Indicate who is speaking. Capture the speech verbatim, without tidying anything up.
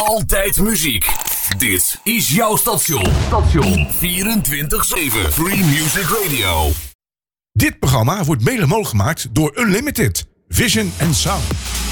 Speaker 1: Altijd muziek. Dit is jouw station. Station vierentwintig zeven. Free Music Radio.
Speaker 2: Dit programma wordt mede mogelijk gemaakt door Unlimited Vision and Sound.